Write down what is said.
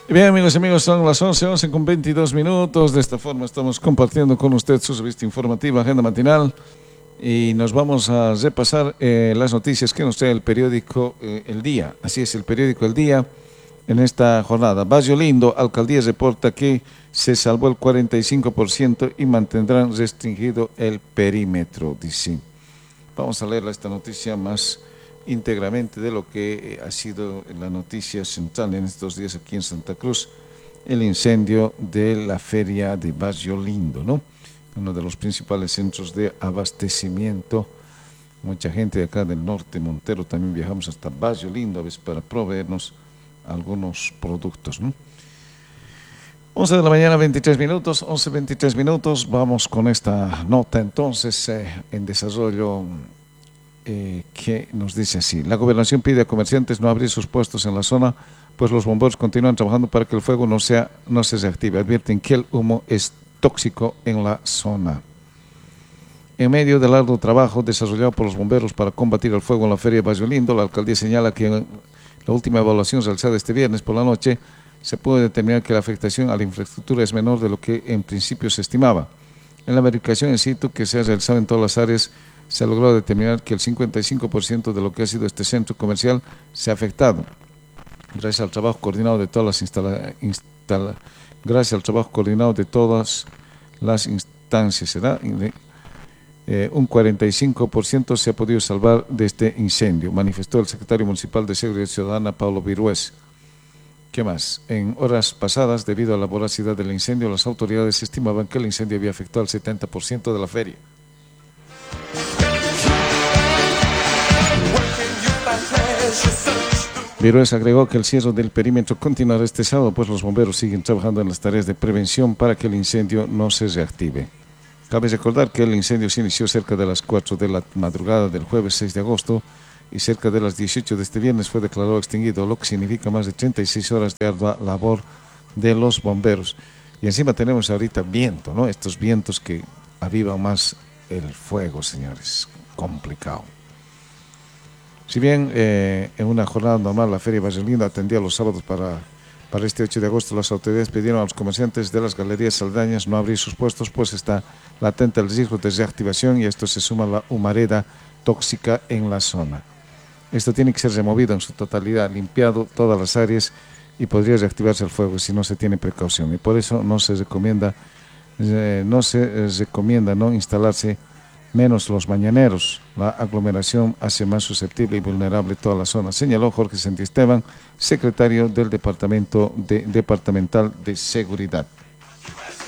Bien, amigos y amigos, son las 11 con 22 minutos. De esta forma estamos compartiendo con usted su revista informativa, Agenda Matinal. Y nos vamos a repasar las noticias que nos trae el periódico El Día. Así es, el periódico El Día en esta jornada. Valle Lindo, alcaldía reporta que se salvó el 45% y mantendrán restringido el perímetro, dice. Vamos a leer esta noticia más íntegramente de lo que ha sido la noticia central en estos días aquí en Santa Cruz, el incendio de la feria de Valle Lindo, ¿no? Uno de los principales centros de abastecimiento. Mucha gente de acá del norte, Montero, también viajamos hasta Valle Lindo a veces para proveernos algunos productos, ¿no? 11 de la mañana, 23 minutos, 11:23 minutos. Vamos con esta nota entonces en desarrollo que nos dice así: la gobernación pide a comerciantes no abrir sus puestos en la zona, pues los bomberos continúan trabajando para que el fuego no se reactive. Advierten que el humo es tóxico en la zona. En medio del arduo trabajo desarrollado por los bomberos para combatir el fuego en la feria de Valle Lindo, la alcaldía señala que en la última evaluación realizada este viernes por la noche se puede determinar que la afectación a la infraestructura es menor de lo que en principio se estimaba. En la verificación in situ que se ha realizado en todas las áreas, se ha logrado determinar que el 55% de lo que ha sido este centro comercial se ha afectado. Gracias al trabajo coordinado de todas las instancias, ¿será? Un 45% se ha podido salvar de este incendio, manifestó el secretario municipal de Seguridad Ciudadana, Pablo Virués. ¿Qué más? En horas pasadas, debido a la voracidad del incendio, las autoridades estimaban que el incendio había afectado al 70% de la feria. Virués agregó que el cierre del perímetro continuará este sábado, pues los bomberos siguen trabajando en las tareas de prevención para que el incendio no se reactive. Cabe recordar que el incendio se inició cerca de las 4 de la madrugada del jueves 6 de agosto y cerca de las 18 de este viernes fue declarado extinguido, lo que significa más de 36 horas de ardua labor de los bomberos. Y encima tenemos ahorita viento, ¿no? Estos vientos que avivan más el fuego, señores. Complicado. Si bien en una jornada normal la Feria Valle Lindo atendía los sábados para este 8 de agosto, las autoridades pidieron a los comerciantes de las galerías aledañas no abrir sus puestos, pues está latente el riesgo de reactivación y a esto se suma la humareda tóxica en la zona. Esto tiene que ser removido en su totalidad, limpiado todas las áreas y podría reactivarse el fuego si no se tiene precaución. Y por eso no se recomienda no instalarse menos los mañaneros. La aglomeración hace más susceptible y vulnerable toda la zona, señaló Jorge Santisteban, secretario del Departamental de Seguridad.